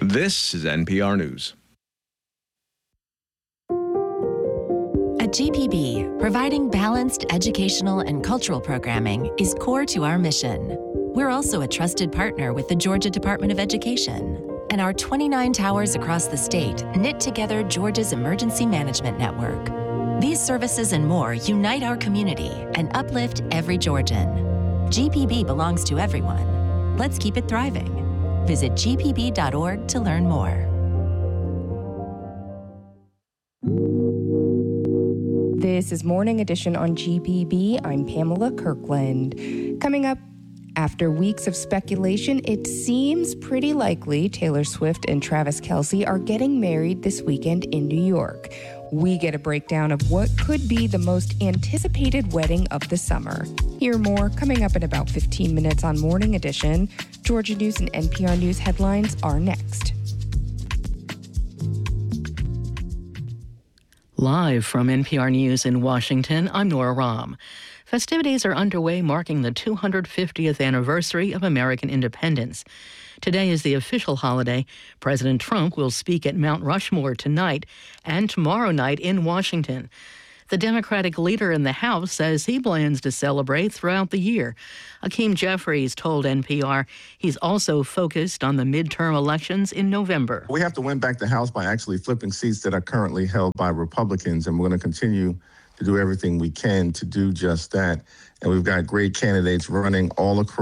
This is NPR News. At GPB, providing balanced educational and cultural programming is core to our mission. We're also a trusted partner with the Georgia Department of Education, and our 29 towers across the state knit together Georgia's emergency management network. These services and more unite our community and uplift every Georgian. GPB belongs to everyone. Let's keep it thriving. Visit gpb.org to learn more. This is Morning Edition on GPB. I'm Pamela Kirkland. Coming up, after weeks of speculation, it seems pretty likely Taylor Swift and Travis Kelce are getting married this weekend in New York. We get a breakdown of what could be the most anticipated wedding of the summer. Hear more coming up in about 15 minutes on Morning Edition. Georgia News and NPR News headlines are next. Live from NPR News in Washington, I'm Nora Rahm. Festivities are underway marking the 250th anniversary of American independence. Today is the official holiday. President Trump will speak at Mount Rushmore tonight and tomorrow night in Washington. The Democratic leader in the House says he plans to celebrate throughout the year. Hakeem Jeffries told NPR he's also focused on the midterm elections in November. We have to win back the House by actually flipping seats that are currently held by Republicans, and we're going to continue to do everything we can to do just that. And we've got great candidates running all across